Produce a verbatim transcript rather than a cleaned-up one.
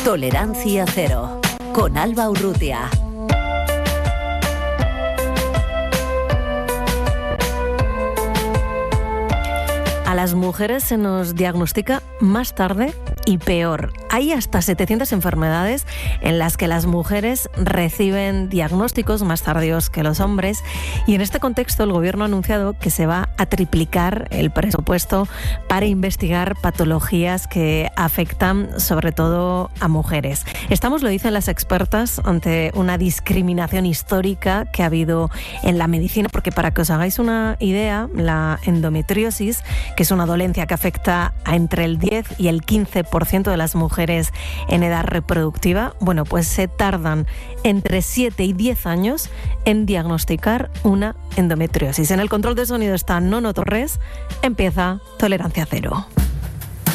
Tolerancia Cero, con Alba Urrutia. A las mujeres se nos diagnostica más tarde y peor. Hay hasta setecientas enfermedades en las que las mujeres reciben diagnósticos más tardíos que los hombres, y en este contexto el Gobierno ha anunciado que se va a triplicar el presupuesto para investigar patologías que afectan sobre todo a mujeres. Estamos, lo dicen las expertas, ante una discriminación histórica que ha habido en la medicina, porque para que os hagáis una idea, la endometriosis, que es una dolencia que afecta a entre el diez y el quince por ciento de las mujeres en edad reproductiva, bueno, pues se tardan entre siete y diez años en diagnosticar una endometriosis. En el control de sonido está Nono Torres. Empieza Tolerancia Cero.